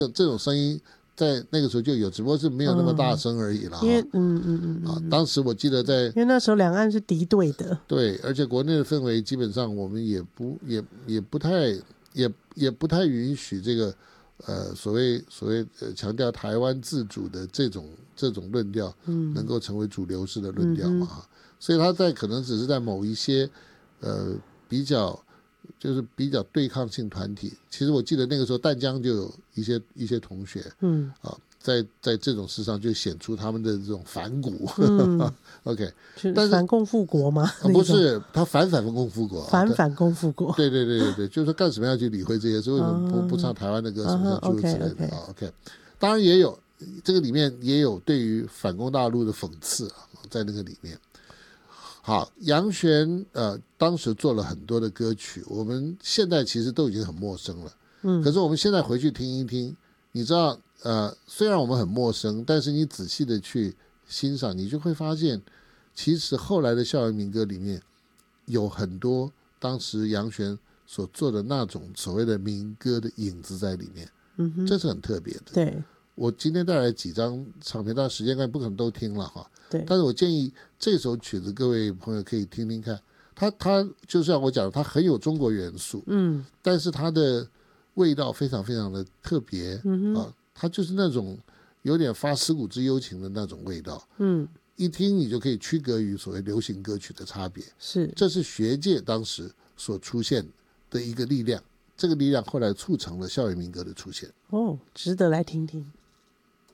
这种声音在那个时候就有，只不过是没有那么大声而已啦。 因为当时我记得因为那时候两岸是敌对的， 对，而且国内的氛围基本上我们也不太允许这个所谓强调台湾自主的这种论调能够成为主流式的论调嘛。所以他可能只是在某一些比较对抗性团体，其实我记得那个时候淡江就有一些同学在这种事上就显出他们的这种反骨。OK， 但是反共复国吗？ 不是，他反共复国， 反共复国。 对，就是说干什么要去理会这些事？为什么不唱台湾的歌什么像诸如此类的？OK， 当然也有这个里面也有对于反攻大陆的讽刺在那个里面。好，杨弦当时做了很多的歌曲，我们现在其实都已经很陌生了。可是我们现在回去听一听，你知道虽然我们很陌生，但是你仔细的去欣赏，你就会发现其实后来的校园民歌里面有很多当时杨弦所做的那种所谓的民歌的影子在里面。这是很特别的。 对， 我今天带来几张唱片，但时间关系不可能都听了哈。 对， 但是我建议这首曲子各位朋友可以听听看，它就像我讲的，它很有中国元素，但是它的味道非常非常的特别，它就是那种有点发思古之幽情的那种味道，一听你就可以区隔于所谓流行歌曲的差别，这是学界当时所出现的一个力量，这个力量后来促成了校园民歌的出现。 值得来听听。